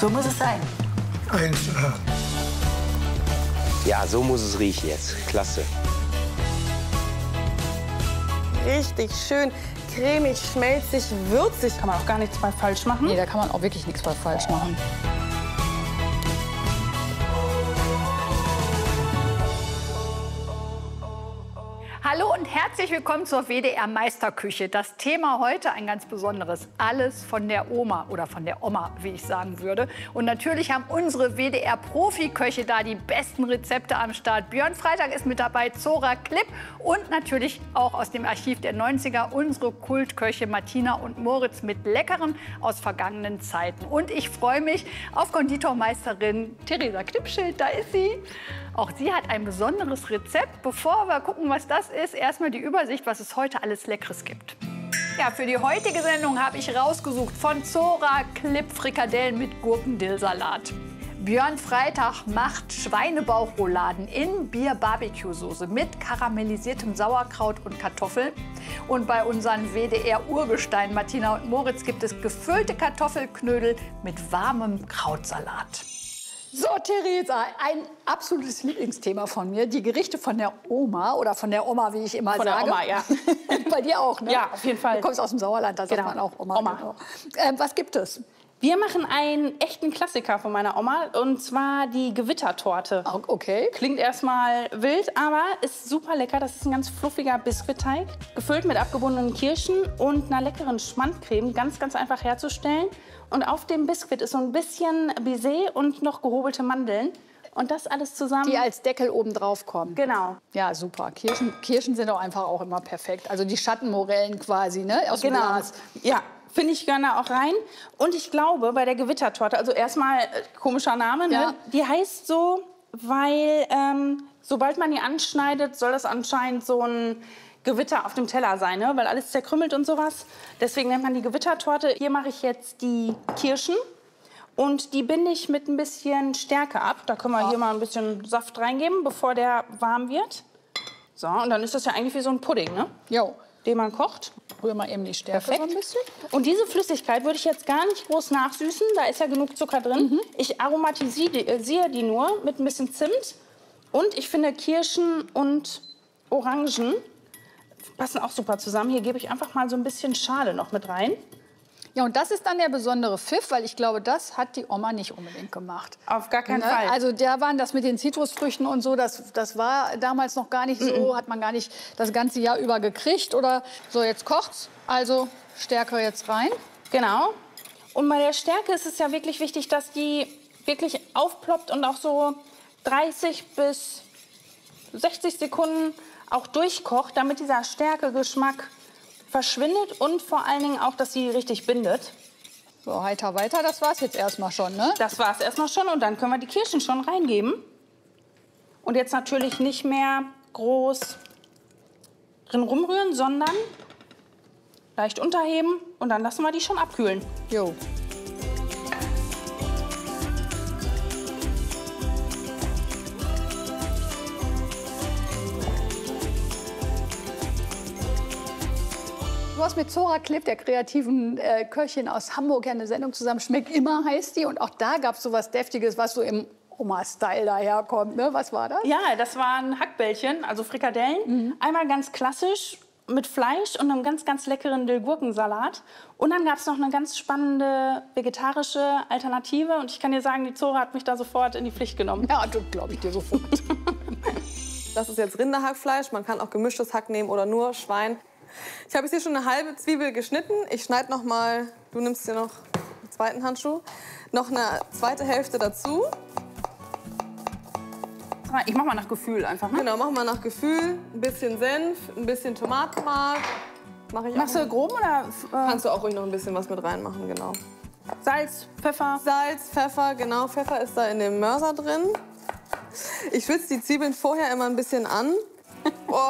So muss es sein. 1A. Ja, so muss es riechen jetzt. Klasse. Richtig schön cremig, schmelzig, würzig. Kann man auch gar nichts bei falsch machen. Nee, da kann man auch wirklich nichts bei falsch machen. Hallo und herzlich willkommen zur WDR Meisterküche. Das Thema heute ein ganz besonderes. Alles von der Oma oder von der Oma, wie ich sagen würde. Und natürlich haben unsere WDR Profiköche da die besten Rezepte am Start. Björn Freitag ist mit dabei, Zora Klipp und natürlich auch aus dem Archiv der 90er unsere Kultköche Martina und Moritz mit Leckeren aus vergangenen Zeiten. Und ich freue mich auf Konditormeisterin Theresa Knippschild. Da ist sie. Auch sie hat ein besonderes Rezept. Bevor wir gucken, was das ist, erstmal die Übersicht, was es heute alles Leckeres gibt. Ja, für die heutige Sendung habe ich rausgesucht von Zora Klipp Frikadellen mit Gurkendillsalat. Björn Freitag macht Schweinebauchrouladen in Bier-Barbecue-Soße mit karamellisiertem Sauerkraut und Kartoffeln. Und bei unseren WDR-Urgesteinen Martina und Moritz gibt es gefüllte Kartoffelknödel mit warmem Krautsalat. So, Theresa, ein absolutes Lieblingsthema von mir. Die Gerichte von der Oma oder von der Oma, wie ich immer Von sage. der Oma, ja. Bei dir auch, ne? Ja, auf jeden Fall. Du kommst aus dem Sauerland, da sagt man auch Oma. Oma. Genau. Was gibt es? Wir machen einen echten Klassiker von meiner Oma, und zwar die Gewittertorte. Okay. Klingt erstmal wild, aber ist super lecker. Das ist ein ganz fluffiger Biskuitteig, gefüllt mit abgebundenen Kirschen und einer leckeren Schmandcreme. Ganz, ganz einfach herzustellen. Und auf dem Biskuit ist so ein bisschen Baiser und noch gehobelte Mandeln. Und das alles zusammen. Die als Deckel oben drauf kommen. Genau. Ja, super. Kirschen sind doch einfach auch immer perfekt. Also die Schattenmorellen quasi, ne? Aus dem Glas. Ja, finde ich gerne auch rein. Und ich glaube, bei der Gewittertorte, also erstmal komischer Name, ne? Ja. Die heißt so, weil sobald man die anschneidet, soll das anscheinend so ein Gewitter auf dem Teller sein, ne? Weil alles zerkrümmelt und sowas. Deswegen nennt man die Gewittertorte. Hier mache ich jetzt die Kirschen. Und die binde ich mit ein bisschen Stärke ab. Da können wir hier mal ein bisschen Saft reingeben, bevor der warm wird. So, und dann ist das ja eigentlich wie so ein Pudding, ne? Jo. Den man kocht. Rühr mal eben die Stärke so ein bisschen. Und diese Flüssigkeit würde ich jetzt gar nicht groß nachsüßen. Da ist ja genug Zucker drin. Ich aromatisiere die nur mit ein bisschen Zimt. Und ich finde, Kirschen und Orangen passen auch super zusammen. Hier gebe ich einfach mal so ein bisschen Schale noch mit rein. Ja, und das ist dann der besondere Pfiff, weil ich glaube, das hat die Oma nicht unbedingt gemacht. Auf gar keinen Ne? Fall. Also der waren das mit den Zitrusfrüchten und so, das war damals noch gar nicht so, hat man gar nicht das ganze Jahr über gekriegt. Oder so, jetzt kocht's, also Stärke jetzt rein. Genau. Und bei der Stärke ist es ja wirklich wichtig, dass die wirklich aufploppt und auch so 30 bis 60 Sekunden auch durchkocht, damit dieser Stärkegeschmack verschwindet und vor allen Dingen auch, dass sie richtig bindet. So, heiter weiter, das war's jetzt erstmal schon, ne? Das war's erstmal schon, und dann können wir die Kirschen schon reingeben. Und jetzt natürlich nicht mehr groß drin rumrühren, sondern leicht unterheben, und dann lassen wir die schon abkühlen. Jo. Du hast mit Zora Klipp, der kreativen Köchin aus Hamburg, ja eine Sendung zusammen. Schmeckt immer, heißt die. Und auch da gab es so was Deftiges, was so im Oma-Style daherkommt. Ne? Was war das? Ja, das waren Hackbällchen, also Frikadellen. Einmal ganz klassisch mit Fleisch und einem ganz, ganz leckeren Dill-Gurkensalat. Und dann gab es noch eine ganz spannende vegetarische Alternative. Und ich kann dir sagen, die Zora hat mich da sofort in die Pflicht genommen. Ja, das glaube ich dir sofort. Das ist jetzt Rinderhackfleisch. Man kann auch gemischtes Hack nehmen oder nur Schwein. Ich habe jetzt hier schon eine halbe Zwiebel geschnitten. Ich schneide noch mal, du nimmst dir noch einen zweiten Handschuh, noch eine zweite Hälfte dazu. Ich mache mal nach Gefühl einfach, ne? Genau, machen wir nach Gefühl. Ein bisschen Senf, ein bisschen Tomatenmark. Mach ich auch. Machst du grob oder Kannst du auch ruhig noch ein bisschen was mit reinmachen, genau. Salz, Pfeffer? Salz, Pfeffer, genau. Pfeffer ist da in dem Mörser drin. Ich schwitze die Zwiebeln vorher immer ein bisschen an,